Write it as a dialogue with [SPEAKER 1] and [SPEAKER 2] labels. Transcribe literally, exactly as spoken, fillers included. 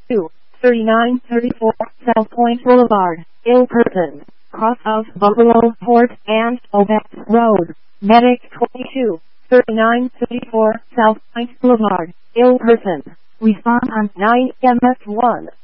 [SPEAKER 1] two, thirty-nine thirty-four South Point Boulevard, Ilperton, cross of Buffalo Port and Obex Road. Medic twenty-two, thirty-nine thirty-four South Point Boulevard, Ilperton. Respond on nine M S one.